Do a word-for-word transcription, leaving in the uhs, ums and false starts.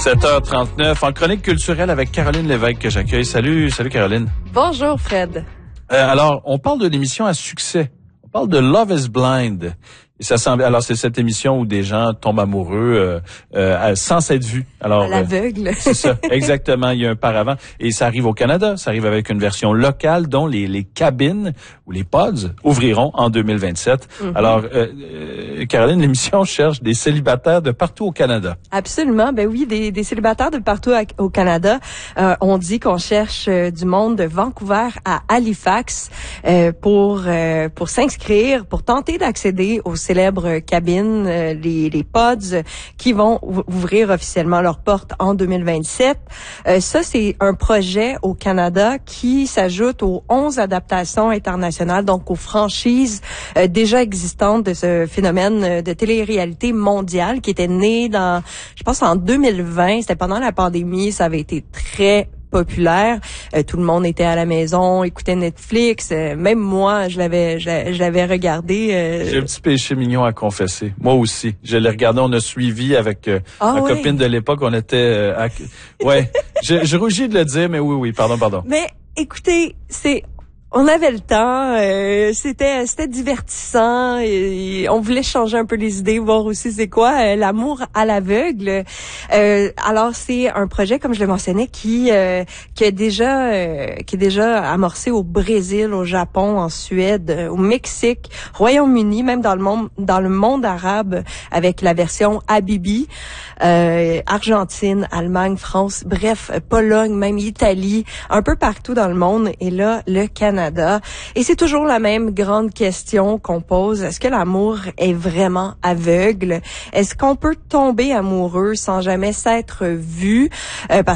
sept heures trente-neuf, en chronique culturelle avec Caroline Lévesque que j'accueille. Salut, salut Caroline. Bonjour Fred. Euh, alors, on parle de l'émission à succès. On parle de Love is Blind. Et ça semble, alors c'est cette émission où des gens tombent amoureux euh, euh, sans s'être vus. Alors à l'aveugle. Euh, c'est ça, exactement. Il y a un paravent et ça arrive au Canada. Ça arrive avec une version locale dont les, les cabines ou les pods ouvriront en deux mille vingt-sept. Mm-hmm. Alors, euh, euh, Caroline, l'émission cherche des célibataires de partout au Canada. Absolument. Ben oui, des, des célibataires de partout à, au Canada. Euh, on dit qu'on cherche euh, du monde de Vancouver à Halifax euh, pour euh, pour s'inscrire, pour tenter d'accéder aux célèbres cabines, euh, les, les pods qui vont ouvrir officiellement leurs portes en deux mille vingt-sept. Euh, ça, c'est un projet au Canada qui s'ajoute aux onze adaptations internationales, donc aux franchises euh, déjà existantes de ce phénomène de télé-réalité mondiale qui était né dans, je pense, en deux mille vingt. C'était pendant la pandémie. Ça avait été très populaire. Euh, tout le monde était à la maison, écoutait Netflix. Euh, même moi, je l'avais, je, je l'avais regardé. Euh... J'ai un petit péché mignon à confesser. Moi aussi. Je l'ai regardé. On a suivi avec euh, ah, ma ouais. copine de l'époque. On était... Euh, à... Ouais. je, je rougis de le dire, mais oui, oui. Pardon, pardon. Mais écoutez, c'est... On avait le temps, euh, c'était c'était divertissant et, et on voulait changer un peu les idées, voir aussi c'est quoi euh, l'amour à l'aveugle. Euh, alors c'est un projet, comme je l'ai mentionné, qui euh, qui est déjà euh, qui est déjà amorcé au Brésil, au Japon, en Suède, euh, au Mexique, Royaume-Uni, même dans le monde dans le monde arabe avec la version Habibi, euh, Argentine, Allemagne, France, bref, Pologne, même Italie, un peu partout dans le monde. Et là, le Canada. Et c'est toujours la même grande question qu'on pose. Est-ce que l'amour est vraiment aveugle? Est-ce qu'on peut tomber amoureux sans jamais s'être vu? Euh, parce